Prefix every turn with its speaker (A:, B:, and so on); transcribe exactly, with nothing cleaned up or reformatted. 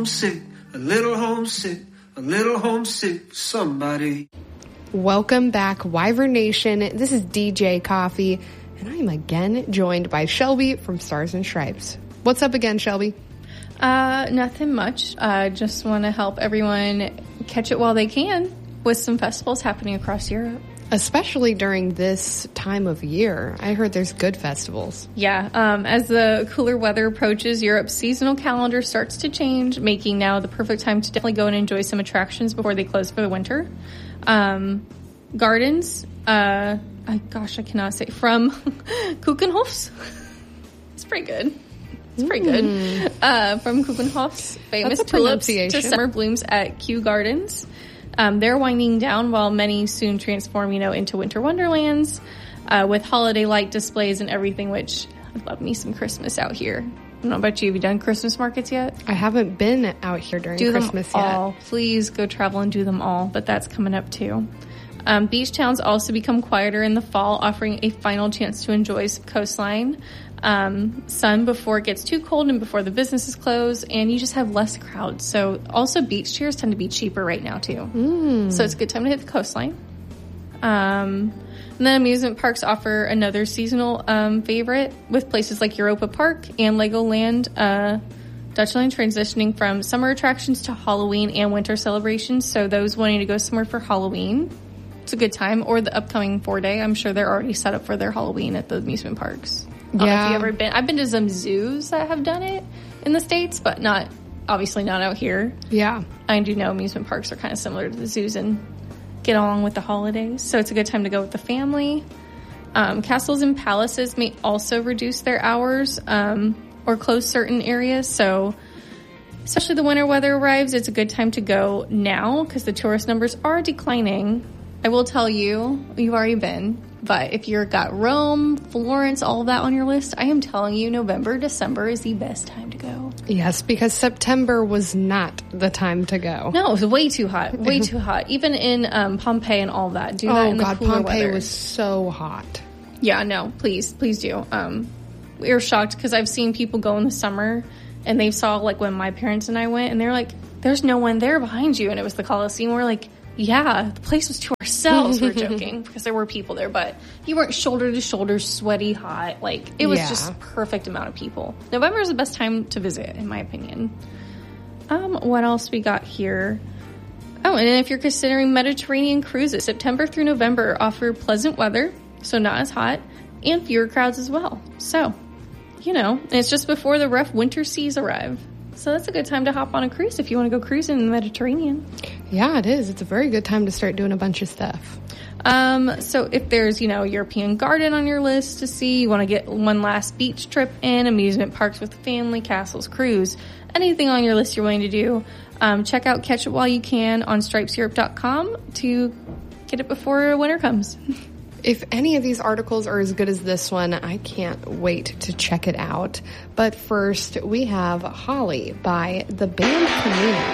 A: homesick, a little homesick, a little homesick for somebody.
B: Welcome back, Wyvern Nation. This is D J Coffee, and I'm again joined by Shelby from Stars and Stripes. What's up again, Shelby?
C: Uh, nothing much. I uh, just want to help everyone catch it while they can with some festivals happening across Europe.
B: Especially during this time of year. I heard there's good festivals.
C: Yeah. Um, as the cooler weather approaches, Europe's seasonal calendar starts to change, making now the perfect time to definitely go and enjoy some attractions before they close for the winter. Um, gardens, uh, I, gosh, I cannot say, from Kuchenhofs. It's pretty good. It's pretty good. Mm. Uh, from Kuchenhof's famous tulips to summer blooms at Kew Gardens. Um, they're winding down while many soon transform, you know, into winter wonderlands, uh, with holiday light displays and everything, which I love me some Christmas out here. I don't know about you. Have you done Christmas markets yet?
B: I haven't been out here during
C: do
B: Christmas
C: them
B: yet.
C: All. Please go travel and do them all, but that's coming up too. Um, beach towns also become quieter in the fall, offering a final chance to enjoy some coastline. Um, sun before it gets too cold and before the businesses close, and you just have less crowds. So also beach chairs tend to be cheaper right now too.
B: Mm.
C: So it's a good time to hit the coastline. Um, and then amusement parks offer another seasonal um, favorite with places like Europa Park and Legoland, uh, Dutchland transitioning from summer attractions to Halloween and winter celebrations. So those wanting to go somewhere for Halloween, it's a good time. Or the upcoming four day, I'm sure they're already set up for their Halloween at the amusement parks. I don't know if you've ever been. I've been to some zoos that have done it in the States, but not, obviously not out here.
B: Yeah.
C: I do know amusement parks are kind of similar to the zoos and get along with the holidays. So it's a good time to go with the family. Um, castles and palaces may also reduce their hours um, or close certain areas. So especially the winter weather arrives, it's a good time to go now because the tourist numbers are declining. I will tell you, you've already been. But if you've got Rome, Florence, all of that on your list, I am telling you, November, December is the best time to go.
B: Yes, because September was not the time to go.
C: No, it was way too hot. Way too hot. Even in um, Pompeii and all that. Do that
B: oh,
C: in the
B: God,
C: cooler
B: Pompeii
C: weather.
B: was so hot.
C: Yeah, no, please, please do. Um, we were shocked because I've seen people go in the summer and they saw, like, when my parents and I went, and they're like, there's no one there behind you. And it was the Colosseum. We're like, yeah, the place was to ourselves. We're joking because there were people there, but you weren't shoulder to shoulder, sweaty, hot. Like, it was yeah. just perfect amount of people. November is the best time to visit, in my opinion. Um, what else we got here? Oh, and if you're considering Mediterranean cruises, September through November offer pleasant weather, so not as hot, and fewer crowds as well. So, you know, it's just before the rough winter seas arrive. So that's a good time to hop on a cruise if you want to go cruising in the Mediterranean.
B: Yeah, it is. It's a very good time to start doing a bunch of stuff.
C: Um, so if there's, you know, European garden on your list to see, you want to get one last beach trip in, amusement parks with the family, castles, cruise, anything on your list you're willing to do, um, check out Catch It While You Can on stripes europe dot com to get it before winter comes.
B: If any of these articles are as good as this one, I can't wait to check it out. But first, we have Holly by the band Camino.